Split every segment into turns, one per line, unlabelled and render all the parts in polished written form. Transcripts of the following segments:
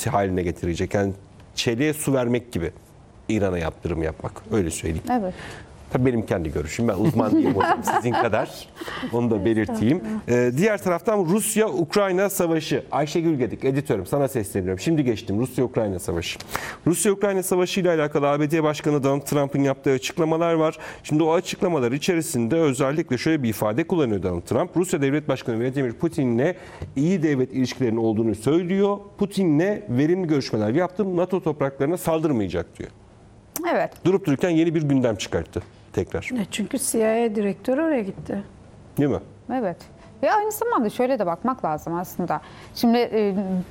haline getirecek. Yani çeliğe su vermek gibi İran'a yaptırım yapmak. Öyle söyleyeyim.
Evet.
Tabii benim kendi görüşüm. Ben uzman değilim hocam sizin kadar. Onu da belirteyim. Diğer taraftan Rusya-Ukrayna savaşı. Ayşegül Gedik, editörüm, sana sesleniyorum. Şimdi geçtim Rusya-Ukrayna savaşı. Rusya-Ukrayna savaşı ile alakalı ABD Başkanı Donald Trump'ın yaptığı açıklamalar var. Şimdi o açıklamalar içerisinde özellikle şöyle bir ifade kullanıyor Donald Trump. Rusya Devlet Başkanı Vladimir Putin'le iyi devlet ilişkilerinin olduğunu söylüyor. Putin'le verimli görüşmeler yaptım. NATO topraklarına saldırmayacak diyor.
Evet.
Durup dururken yeni bir gündem çıkarttı tekrar.
Çünkü CIA direktörü oraya gitti.
Değil mi?
Evet. Ve aynı zamanda şöyle de bakmak lazım aslında. Şimdi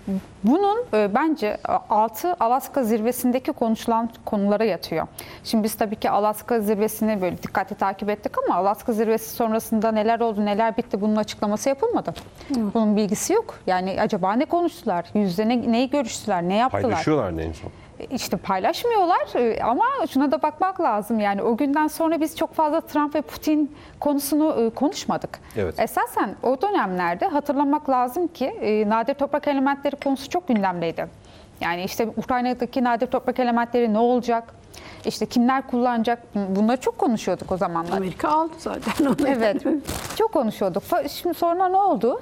bunun bence altı Alaska zirvesindeki konuşulan konulara yatıyor. Şimdi biz tabii ki Alaska zirvesini böyle dikkatli takip ettik ama Alaska zirvesi sonrasında neler oldu, neler bitti bunun açıklaması yapılmadı. Bunun bilgisi yok. Yani acaba ne konuştular? Yüzde neyi görüştüler? Ne yaptılar?
Paylaşıyorlar en son.
İşte paylaşmıyorlar ama şuna da bakmak lazım. Yani o günden sonra biz çok fazla Trump ve Putin konusunu konuşmadık.
Evet.
Esasen o dönemlerde hatırlamak lazım ki nadir toprak elementleri konusu çok gündemdeydi. Yani işte Ukrayna'daki nadir toprak elementleri ne olacak? İşte kimler kullanacak? Bunları çok konuşuyorduk o zamanlar.
Amerika aldı zaten onu.
Evet, çok konuşuyorduk. Şimdi sonra ne oldu?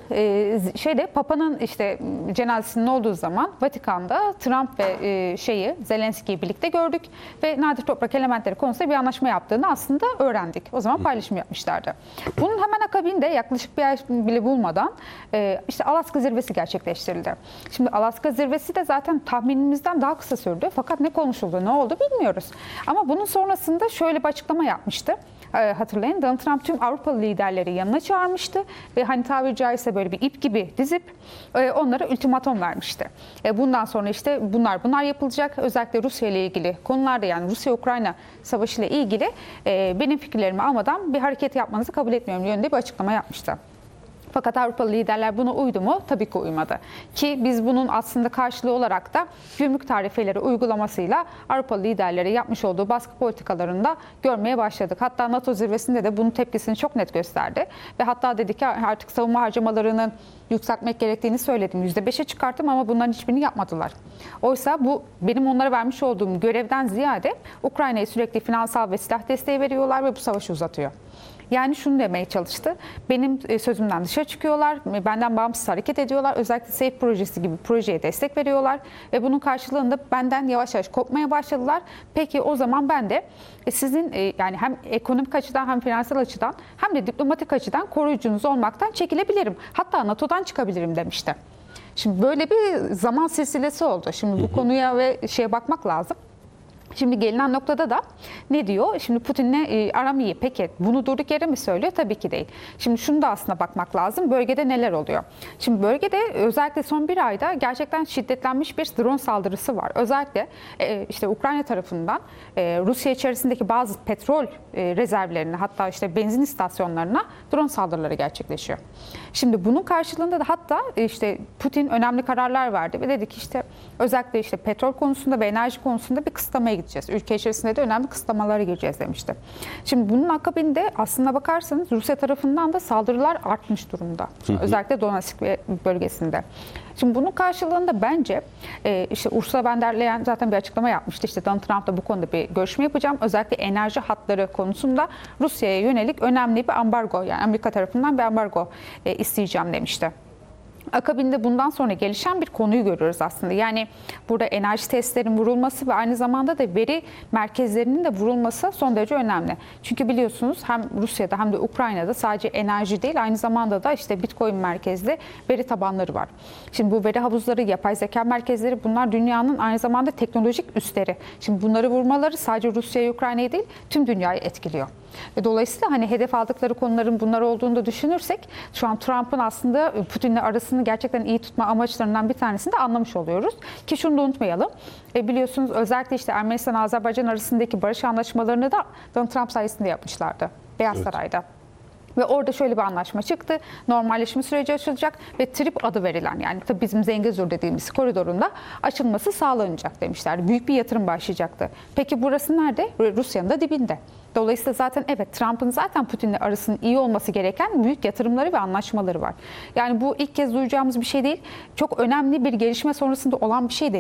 Papa'nın işte cenazesinin olduğu zaman Vatikan'da Trump ve Zelenski'yi birlikte gördük ve nadir toprak elementleri konusunda bir anlaşma yaptığını aslında öğrendik. O zaman paylaşım yapmışlardı. Bunun hemen akabinde yaklaşık bir ay bile bulmadan işte Alaska zirvesi gerçekleştirildi. Şimdi Alaska zirvesi de zaten tahminimizden daha kısa sürdü. Fakat ne konuşuldu, ne oldu bilmiyoruz. Ama bunun sonrasında şöyle bir açıklama yapmıştı. Hatırlayın, Donald Trump tüm Avrupalı liderleri yanına çağırmıştı ve hani tabiri caizse böyle bir ip gibi dizip onlara ultimatom vermişti. Bundan sonra işte bunlar yapılacak. Özellikle Rusya ile ilgili konularda, yani Rusya-Ukrayna savaşı ile ilgili benim fikirlerimi almadan bir hareket yapmanızı kabul etmiyorum yönünde bir açıklama yapmıştı. Fakat Avrupalı liderler buna uydu mu? Tabii ki uymadı. Ki biz bunun aslında karşılığı olarak da gümrük tarifeleri uygulamasıyla Avrupalı liderlere yapmış olduğu baskı politikalarında görmeye başladık. Hatta NATO zirvesinde de bunun tepkisini çok net gösterdi. Ve hatta dedi ki artık savunma harcamalarının yükseltmek gerektiğini söyledim. %5'e çıkarttım ama bunların hiçbirini yapmadılar. Oysa bu benim onlara vermiş olduğum görevden ziyade Ukrayna'ya sürekli finansal ve silah desteği veriyorlar ve bu savaşı uzatıyor. Yani şunu demeye çalıştı. Benim sözümden dışarı çıkıyorlar, benden bağımsız hareket ediyorlar. Özellikle SAFE projesi gibi projeye destek veriyorlar. Ve bunun karşılığında benden yavaş yavaş kopmaya başladılar. Peki o zaman ben de sizin yani hem ekonomik açıdan hem finansal açıdan hem de diplomatik açıdan koruyucunuz olmaktan çekilebilirim. Hatta NATO'dan çıkabilirim demişti. Şimdi böyle bir zaman silsilesi oldu. Şimdi bu konuya ve şeye bakmak lazım. Şimdi gelinen noktada da ne diyor? Şimdi Putin'le aram iyi. Peki bunu durduk yere mi söylüyor? Tabii ki değil. Şimdi şunu da aslında bakmak lazım. Bölgede neler oluyor? Şimdi bölgede özellikle son bir ayda gerçekten şiddetlenmiş bir drone saldırısı var. Özellikle işte Ukrayna tarafından Rusya içerisindeki bazı petrol rezervlerine, hatta işte benzin istasyonlarına drone saldırıları gerçekleşiyor. Şimdi bunun karşılığında da hatta işte Putin önemli kararlar verdi ve dedi ki işte özellikle işte petrol konusunda ve enerji konusunda bir kısıtlamaya gideceğiz. Ülke içerisinde de önemli kısıtlamalara gireceğiz demişti. Şimdi bunun akabinde aslına bakarsanız Rusya tarafından da saldırılar artmış durumda. Özellikle Donetsk bölgesinde. Şimdi bunun karşılığında bence işte Ursula von der Leyen zaten bir açıklama yapmıştı. İşte Donald Trump'la bu konuda bir görüşme yapacağım. Özellikle enerji hatları konusunda Rusya'ya yönelik önemli bir ambargo, yani Amerika tarafından bir ambargo isteyeceğim demişti. Akabinde bundan sonra gelişen bir konuyu görüyoruz aslında. Yani burada enerji testlerinin vurulması ve aynı zamanda da veri merkezlerinin de vurulması son derece önemli. Çünkü biliyorsunuz hem Rusya'da hem de Ukrayna'da sadece enerji değil, aynı zamanda da işte Bitcoin merkezli veri tabanları var. Şimdi bu veri havuzları, yapay zeka merkezleri, bunlar dünyanın aynı zamanda teknolojik üsleri. Şimdi bunları vurmaları sadece Rusya'yı, Ukrayna'yı değil, tüm dünyayı etkiliyor. Ve dolayısıyla hani hedef aldıkları konuların bunlar olduğunu da düşünürsek şu an Trump'ın aslında Putin'le arasını gerçekten iyi tutma amaçlarından bir tanesini de anlamış oluyoruz. Ki şunu da unutmayalım. Biliyorsunuz özellikle işte Ermenistan-Azerbaycan arasındaki barış anlaşmalarını da Donald Trump sayesinde yapmışlardı Beyaz Saray'da. Ve orada şöyle bir anlaşma çıktı. Normalleşme süreci açılacak ve TRIP adı verilen, yani tabii bizim Zengezur dediğimiz koridorunda açılması sağlanacak demişler. Büyük bir yatırım başlayacaktı. Peki burası nerede? Rusya'nın da dibinde. Dolayısıyla zaten evet, Trump'ın zaten Putin'le arasının iyi olması gereken büyük yatırımları ve anlaşmaları var. Yani bu ilk kez duyacağımız bir şey değil. Çok önemli bir gelişme sonrasında olan bir şey değil.